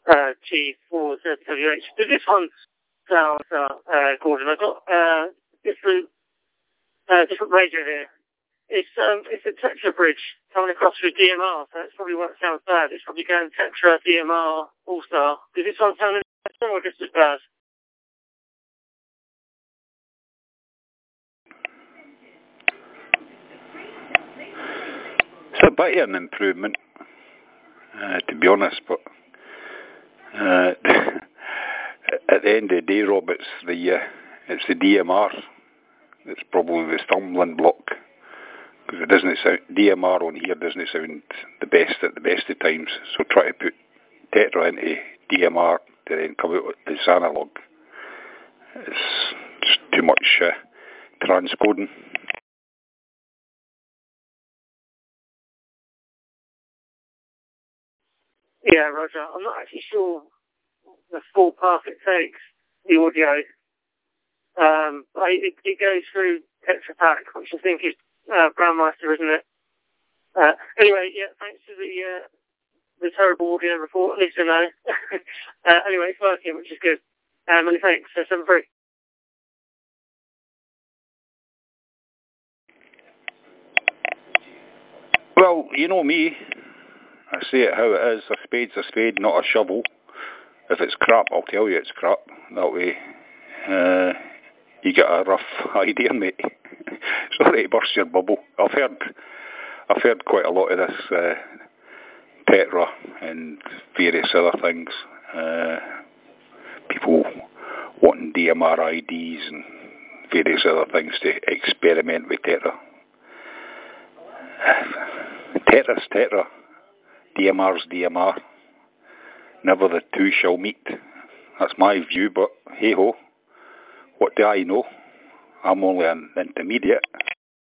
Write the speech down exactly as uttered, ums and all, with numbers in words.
uh, G four Z W H. But this one sounds, uh, uh, Gordon. I've got uh, different, uh, different radio here. It's um, it's a Tetra bridge coming across through D M R, so that's probably what sounds bad. It's probably going Tetra, D M R, All-Star. Does this one sound any better or just as bad? It's a bit of an improvement, uh, to be honest, but uh, at the end of the day, Rob, it's the, uh, it's the D M R that's probably the stumbling block. Because it doesn't sound, D M R on here doesn't sound the best at the best of times. So try to put Tetra into D M R to then come out as analog. It's just too much uh, transcoding. Yeah, Roger. I'm not actually sure the full path it takes, the audio. Um, but it, it goes through Tetra Pak, which I think is Uh, Brandmeister, isn't it? Uh, anyway, yeah, thanks for the uh, the terrible audio report, at least I know. uh, anyway, it's working, which is good. Uh, many thanks. Uh, seven three. Well, you know me. I say it how it is. A spade's a spade, not a shovel. If it's crap, I'll tell you it's crap. That way, uh, you get a rough idea, mate. Sorry to burst your bubble. I've heard, I've heard quite a lot of this uh, Tetra and various other things. Uh, people wanting D M R I Ds and various other things to experiment with Tetra. Tetra's Tetra. D M R's D M R. Never the two shall meet. That's my view, but hey ho. What do I know? I'm only an intermediate.